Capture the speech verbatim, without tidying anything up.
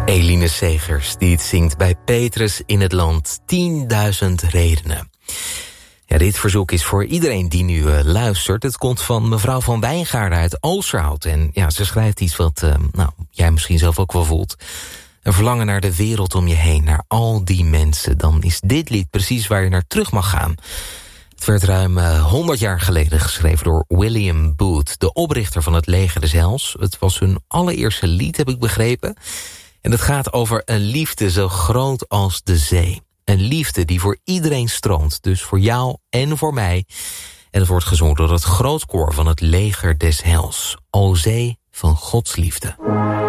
Eline Segers, die het zingt bij Petrus in het land. tienduizend redenen. Ja, dit verzoek is voor iedereen die nu uh, luistert. Het komt van mevrouw van Wijngaarden uit Oosterhout. En ja, ze schrijft iets wat uh, nou, jij misschien zelf ook wel voelt. Een verlangen naar de wereld om je heen, naar al die mensen. Dan is dit lied precies waar je naar terug mag gaan. Het werd ruim uh, honderd jaar geleden geschreven door William Booth, de oprichter van het Leger des Heils. Het was hun allereerste lied, heb ik begrepen. En het gaat over een liefde zo groot als de zee. Een liefde die voor iedereen stroomt, dus voor jou en voor mij. En het wordt gezongen door het grootkoor van het Leger des Heils. O zee van Gods liefde.